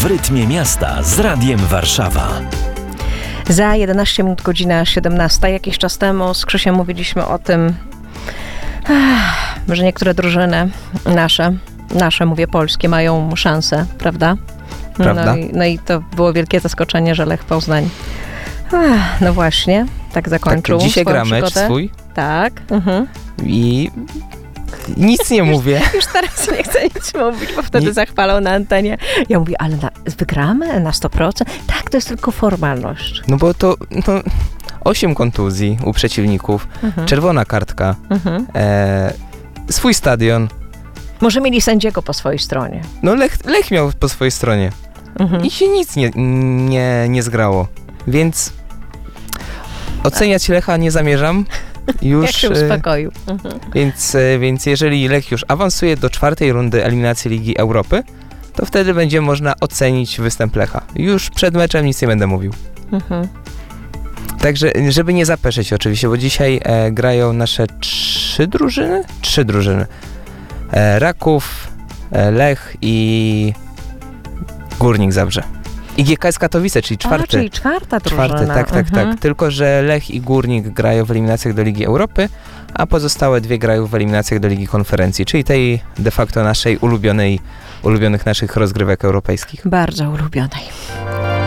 W rytmie miasta z Radiem Warszawa. Za 11 minut godzina 17. Jakiś czas temu z Krzysiem mówiliśmy o tym, że niektóre drużyny nasze mówię polskie, mają szansę, prawda? Prawda? No i to było wielkie zaskoczenie, że Lech Poznań no właśnie, tak zakończył Tak, dzisiaj swoją gra mecz przygodę. swój Tak. i nic nie mówię. Już teraz nie chcę nic mówić, bo wtedy Nie. zachwalał na antenie. Ja mówię, ale wygramy na 100%? Tak, to jest tylko formalność. No bo to 8 kontuzji u przeciwników, czerwona kartka, swój stadion. Może mieli sędziego po swojej stronie. No Lech miał po swojej stronie i się nic nie zgrało, więc oceniać Lecha nie zamierzam. Już, Jak się uspokoił. więc jeżeli Lech już awansuje do 4. rundy eliminacji Ligi Europy, to wtedy będzie można ocenić występ Lecha. Już przed meczem nic nie będę mówił. Także, żeby nie zapeszyć oczywiście, bo dzisiaj grają nasze 3 drużyny? 3 drużyny. Raków, Lech i Górnik Zabrze. I GKS Katowice, czyli 4. Czyli 4. drużyna. 4, tak. Tylko że Lech i Górnik grają w eliminacjach do Ligi Europy, a pozostałe 2 grają w eliminacjach do Ligi Konferencji, czyli tej de facto naszej ulubionych naszych rozgrywek europejskich. Bardzo ulubionej.